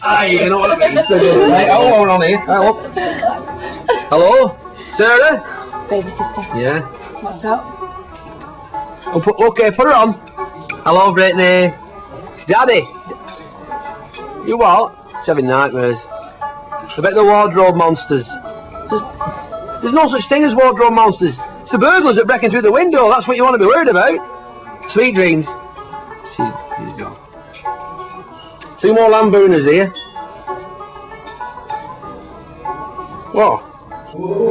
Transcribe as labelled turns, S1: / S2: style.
S1: Aye, you know what I mean. So good. Right, hold on here. Hello. Hello? Sarah?
S2: It's babysitter.
S1: Yeah.
S2: What's up?
S1: Okay, put her on. Hello, Brittany. It's Daddy. You what? She's having nightmares. About the wardrobe monsters. There's no such thing as wardrobe monsters. It's the burglars that break in through the window. That's what you want to be worried about. Sweet dreams. She's gone. 2 more lambooners here. What?